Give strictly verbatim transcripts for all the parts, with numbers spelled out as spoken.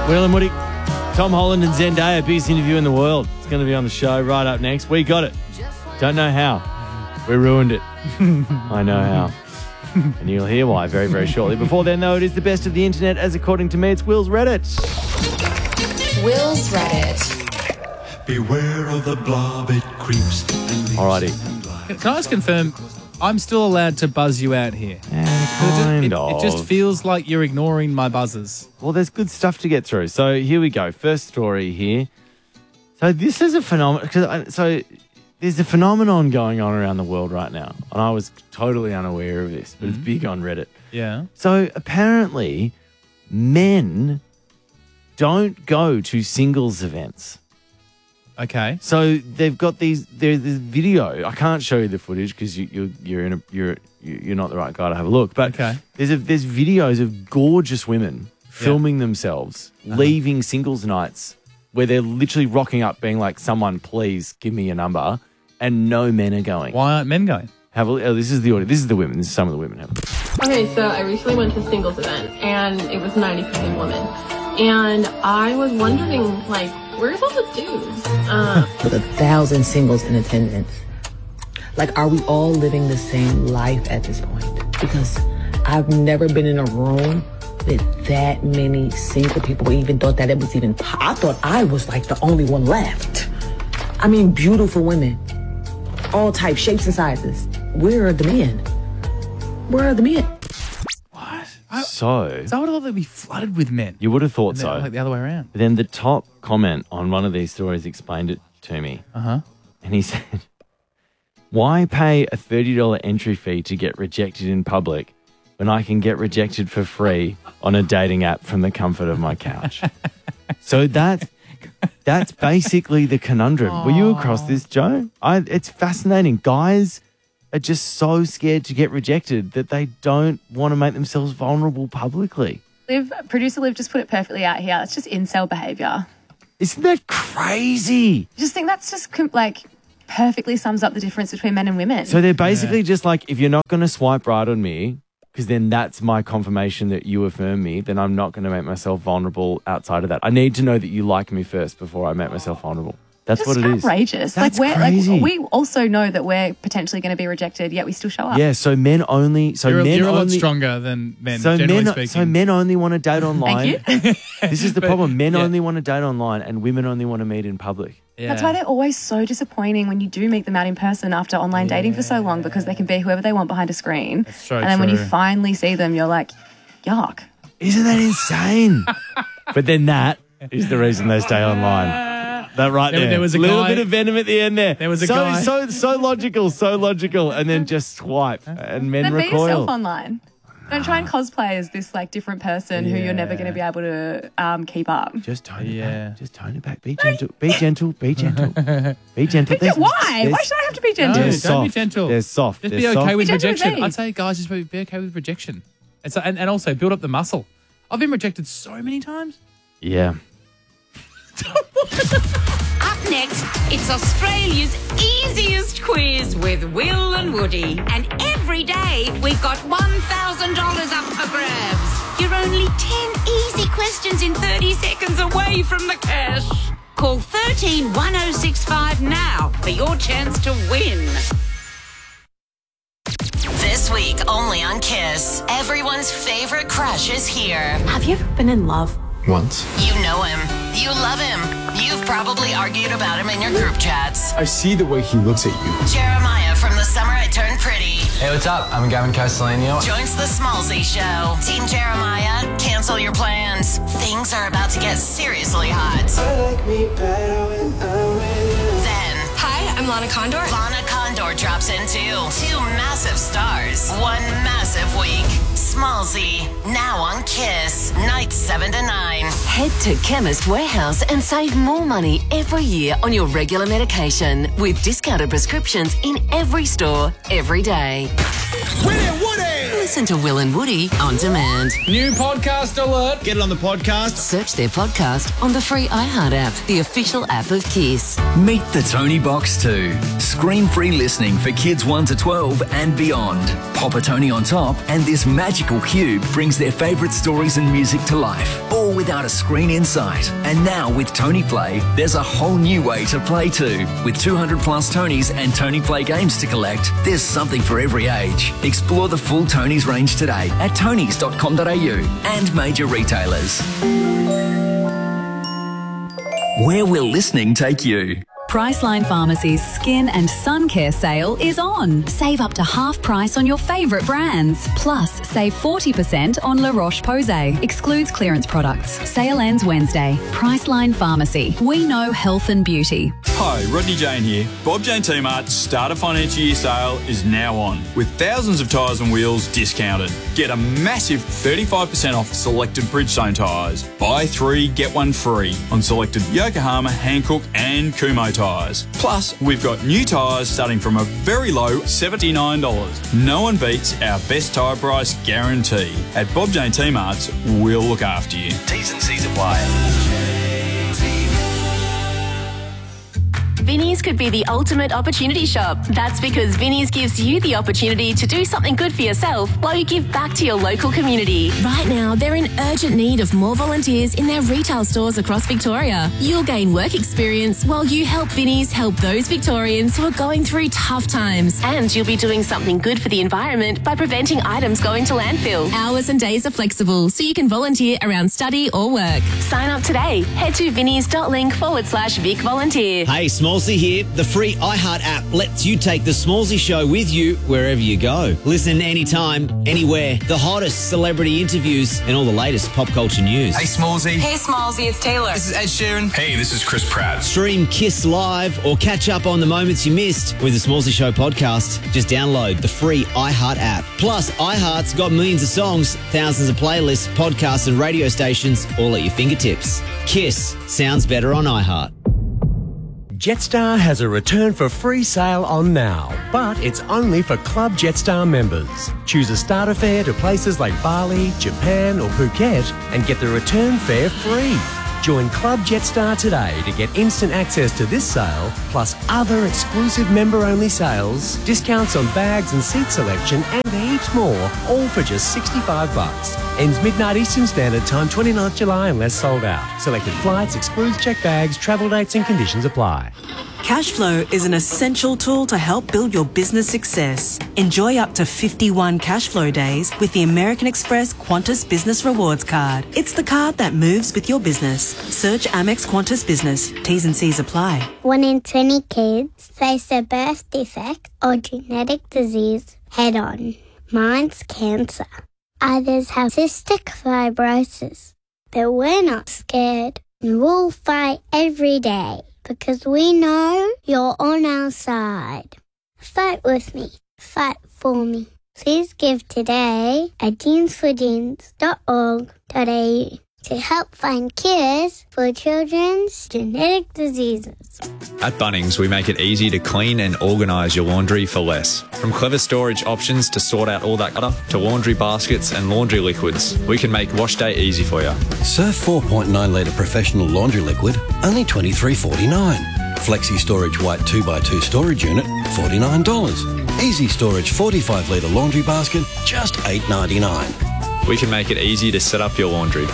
Will and Woody, Tom Holland and Zendaya, biggest interview in the world. It's going to be on the show right up next. We got it. Don't know how. We ruined it. I know how. And you'll hear why very, very shortly. Before then, though, it is the best of the internet, as according to me, it's Will's Reddit. Will's Reddit. Beware of the blob, it creeps. Alrighty. Can I just confirm, I'm still allowed to buzz you out here? Kind it, of. it just feels like you're ignoring my buzzers. Well, there's good stuff to get through. So here we go. First story here. So this is a phenomenon. So there's a phenomenon going on around the world right now, and I was totally unaware of this, but mm-hmm. it's big on Reddit. Yeah. So apparently, men don't go to singles events. Okay. So they've got these. There's this video. I can't show you the footage because you, you're you're in a you're you're not the right guy to have a look. But okay. there's a, there's videos of gorgeous women filming yeah. themselves uh-huh. leaving singles nights where they're literally rocking up, being like, "Someone, please give me your number," and no men are going. Why aren't men going? Have a, oh, this is the audio. This is the women. This is some of the women. Have a Okay, so I recently went to a singles event and it was ninety percent women, and I was wondering, like, where's all the dudes? Uh, With a thousand singles in attendance. Like, are we all living the same life at this point? Because I've never been in a room with that many single people or even thought that it was even... Po- I thought I was, like, the only one left. I mean, beautiful women. All types, shapes, and sizes. Where are the men? Where are the men? What? So... So I would have thought they'd be flooded with men. You would have thought and so. Like the other way around. But then the top comment on one of these stories explained it to me. Uh-huh. And he said, why pay a thirty dollars entry fee to get rejected in public when I can get rejected for free on a dating app from the comfort of my couch? So that, that's basically the conundrum. Aww. Were you across this, Joe? I, it's fascinating. Guys are just so scared to get rejected that they don't want to make themselves vulnerable publicly. Liv, producer Liv just put it perfectly out here. It's just incel behaviour. Isn't that crazy? I just think that's just like perfectly sums up the difference between men and women. So they're basically yeah. just like, if you're not going to swipe right on me, because then that's my confirmation that you affirm me, then I'm not going to make myself vulnerable outside of that. I need to know that you like me first before I make myself vulnerable. That's just what it is. Outrageous. That's like we're crazy. like we also know that we're potentially going to be rejected, yet we still show up. Yeah, so men only so you're, men you're a lot only, stronger than men, so generally men, speaking. So men only want to date online. Thank you. This is the But, problem. Men yeah. only want to date online and women only want to meet in public. Yeah. That's why they're always so disappointing when you do meet them out in person after online yeah. dating for so long, because they can be whoever they want behind a screen. That's so and then true. when you finally see them, you're like, yuck. Isn't that insane? But then that is the reason they stay online. That right there. There, there was a little guy, bit of venom at the end there. There was a so, guy. So, so logical, so logical. And then just swipe and men Then be recoil. yourself online. Don't try and cosplay as this like different person who you're never going to be able to um, keep up. Just tone it Yeah. back. Just tone it back. Be gentle. Be gentle. Be gentle. Be gentle. There's- Why? there's- Why should I have to be gentle? No, They're don't soft. be gentle. They're soft. Just They're be okay soft. with Be gentle with rejection. me. I'd say, guys, just be, be okay with rejection. And, so, and, and also build up the muscle. I've been rejected so many times. Yeah. Up next, it's Australia's easiest quiz with Will and Woody. And every day, we've got one thousand dollars up for grabs. You're only ten easy questions in thirty seconds away from the cash. Call thirteen one oh six five now for your chance to win. This week, only on Kiss, everyone's favorite crush is here. Have you ever been in love? Once. You know him. You love him. You've probably argued about him in your group chats. I see the way he looks at you. Jeremiah from The Summer I Turned Pretty Hey, what's up? I'm Gavin Castellano. joins the Smallsy Show. Team Jeremiah, cancel your plans. Things are about to get seriously hot. Then, Hi, I'm Lana Condor. Lana Condor drops in too. Two massive stars. One massive week. Smallsy, now on Kiss. Nights seven to nine. Head to Chemist Warehouse and save more money every year on your regular medication with discounted prescriptions in every store, every day. Woody, Woody! listen to Will and Woody on demand. New podcast alert. Get it on the podcast. Search their podcast on the free iHeart app, the official app of Kiss. Meet the Tony Box two. Screen-free listening for kids one to twelve and beyond. Pop a Tony on top and this magical cube brings their favourite stories and music to life, all without a screen in sight. And now with Tony Play, there's a whole new way to play too. With two hundred plus Tonys and Tony Play games to collect, there's something for every age. Explore the full Tonys range today at tonys dot com dot a u and major retailers. Where will listening take you? Priceline Pharmacy's Skin and Sun Care sale is on. Save up to half price on your favourite brands. Plus, save forty percent on La Roche-Posay. Excludes clearance products. Sale ends Wednesday. Priceline Pharmacy. We know health and beauty. Hi, Rodney Jane here. Bob Jane T-Mart's Starter Financial Year sale is now on, with thousands of tyres and wheels discounted. Get a massive thirty-five percent off selected Bridgestone tyres. Buy three, get one free on selected Yokohama, Hankook and Kumho tyres. Plus, we've got new tyres starting from a very low seventy-nine dollars. No one beats our best tyre price guarantee. At Bob Jane T-Mart's, we'll look after you. T's and C's apply. Vinnie's could be the ultimate opportunity shop. That's because Vinnie's gives you the opportunity to do something good for yourself while you give back to your local community. Right now, they're in urgent need of more volunteers in their retail stores across Victoria. You'll gain work experience while you help Vinnie's help those Victorians who are going through tough times. And you'll be doing something good for the environment by preventing items going to landfill. Hours and days are flexible, so you can volunteer around study or work. Sign up today. Head to vinnies.link forward slash Vic Volunteer. Hey, Smallsy here. The free iHeart app lets you take the Smallsy Show with you wherever you go. Listen anytime, anywhere. The hottest celebrity interviews and all the latest pop culture news. Hey, Smallsy. Hey, Smallsy, it's Taylor. This is Ed Sheeran. Hey, this is Chris Pratt. Stream Kiss Live or catch up on the moments you missed with the Smallsy Show podcast. Just download the free iHeart app. Plus, iHeart's got millions of songs, thousands of playlists, podcasts and radio stations all at your fingertips. Kiss sounds better on iHeart. Jetstar has a return for free sale on now, but it's only for Club Jetstar members. Choose a starter fare to places like Bali, Japan or Phuket and get the return fare free. Join Club Jetstar today to get instant access to this sale, plus other exclusive member-only sales, discounts on bags and seat selection, and heaps more, all for just sixty-five bucks. Ends midnight Eastern Standard Time, twenty-ninth of July, unless sold out. Selected flights, excludes checked bags, travel dates and conditions apply. Cashflow is an essential tool to help build your business success. Enjoy up to fifty-one Cashflow days with the American Express Qantas Business Rewards Card. It's the card that moves with your business. Search Amex Qantas Business. T's and C's apply. One in twenty kids face a birth defect or genetic disease head on. Mine's cancer. Others have cystic fibrosis. But we're not scared. And we'll fight every day. Because we know you're on our side. Fight with me. Fight for me. Please give today at jeans for jeans dot org dot a u to help find cures for children's genetic diseases. At Bunnings, we make it easy to clean and organise your laundry for less. From clever storage options to sort out all that clutter, to laundry baskets and laundry liquids, we can make wash day easy for you. Surf four point nine litre professional laundry liquid, only twenty-three forty-nine. Flexi Storage White two by two storage unit, forty-nine dollars. Easy Storage forty-five litre laundry basket, just eight ninety-nine. We can make it easy to set up your laundry.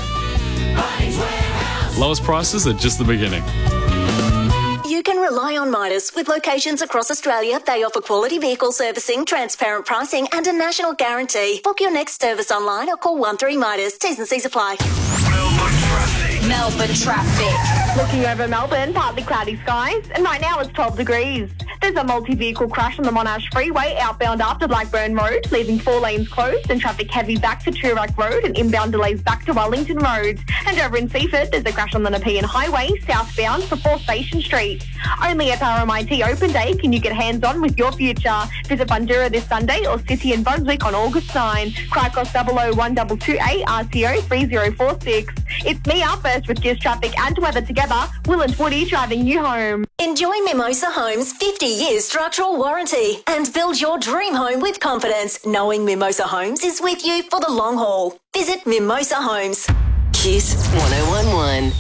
Lowest prices are just the beginning. You can rely on Midas. With locations across Australia, they offer quality vehicle servicing, transparent pricing and a national guarantee. Book your next service online or call one three Midas. T's and C's apply. Melbourne traffic. Looking over Melbourne, partly cloudy skies, and right now it's twelve degrees. There's a multi-vehicle crash on the Monash Freeway outbound after Blackburn Road, leaving four lanes closed and traffic heavy back to Toorak Road and inbound delays back to Wellington Road. And over in Seaford, there's a crash on the Nepean Highway, southbound before Station Street. Only at R M I T Open Day can you get hands-on with your future. Visit Bundoora this Sunday or City and Brunswick on August ninth. Cricos double oh one two two eight R C O three zero four six. It's me up first with Gis Traffic and weather together. Will and Woody driving you home. Enjoy Mimosa Homes' fifty year structural warranty and build your dream home with confidence, knowing Mimosa Homes is with you for the long haul. Visit Mimosa Homes. Kiss one oh one one.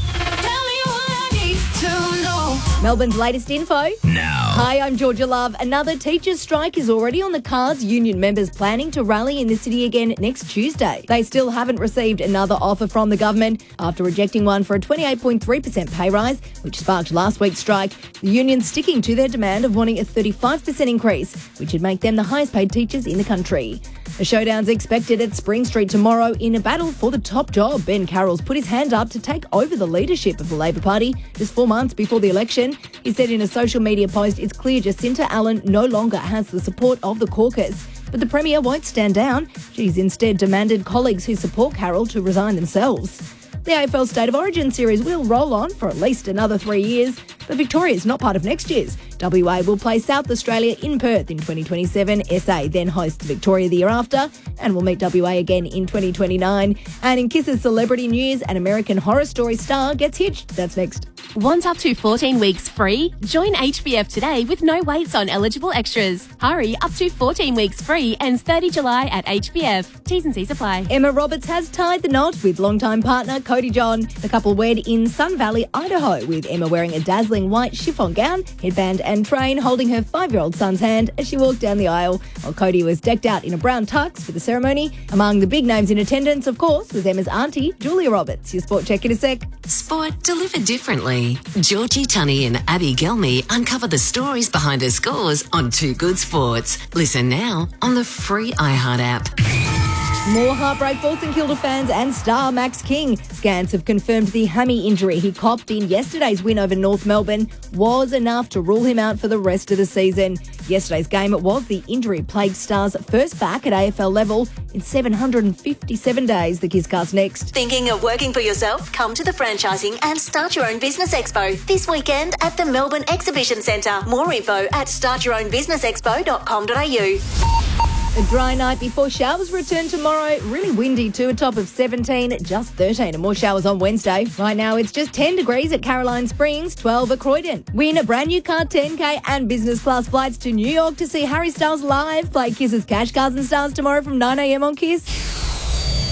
Melbourne's latest info. Now. Hi, I'm Georgia Love. Another teachers' strike is already on the cards. Union members planning to rally in the city again next Tuesday. They still haven't received another offer from the government after rejecting one for a twenty-eight point three percent pay rise, which sparked last week's strike. The union's sticking to their demand of wanting a thirty-five percent increase, which would make them the highest paid teachers in the country. A showdown's expected at Spring Street tomorrow in a battle for the top job. Ben Carroll's put his hand up to take over the leadership of the Labor Party just four months before the election. He said in a social media post, it's clear Jacinta Allen no longer has the support of the caucus. But the Premier won't stand down. She's instead demanded colleagues who support Carroll to resign themselves. The A F L State of Origin series will roll on for at least another three years, but Victoria's not part of next year's. W A will play South Australia in Perth in twenty twenty-seven. S A then hosts Victoria the year after and will meet W A again in twenty twenty-nine. And in Kiss's celebrity news, an American Horror Story star gets hitched. That's next. Want up to fourteen weeks free? Join H B F today with no waits on eligible extras. Hurry, up to fourteen weeks free, ends thirtieth of July at H B F. T's and C's apply. Emma Roberts has tied the knot with longtime partner Cody John. The couple wed in Sun Valley, Idaho, with Emma wearing a dazzling white chiffon gown, headband and train, holding her five-year-old son's hand as she walked down the aisle, while Cody was decked out in a brown tux for the ceremony. Among the big names in attendance, of course, was Emma's auntie, Julia Roberts. Your sport check in a sec. Sport delivered differently. Georgie Tunney and Abby Gelmy uncover the stories behind the scores on Two Good Sports. Listen now on the free iHeart app. More heartbreak for St Kilda fans and star Max King. Scans have confirmed the hammy injury he copped in yesterday's win over North Melbourne was enough to rule him out for the rest of the season. Yesterday's game was the injury-plagued star's first back at A F L level in seven hundred fifty-seven days. The Kisscast next. Thinking of working for yourself? Come to the Franchising and Start Your Own Business Expo this weekend at the Melbourne Exhibition Centre. More info at start your own business expo dot com dot a u. A dry night before showers return tomorrow. Really windy too, a top of seventeen, just thirteen and more showers on Wednesday. Right now it's just ten degrees at Caroline Springs, twelve at Croydon. Win a brand new car, ten K and business class flights to New York to see Harry Styles live. Play Kiss's Cash Cards and Stars tomorrow from nine a m on Kiss.